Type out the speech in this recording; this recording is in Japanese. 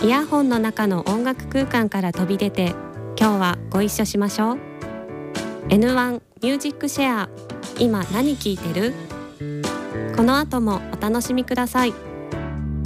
イヤホンの中の音楽空間から飛び出て、今日はご一緒しましょう。 N1 ミュージックシェア、今何聴いてる？この後もお楽しみください。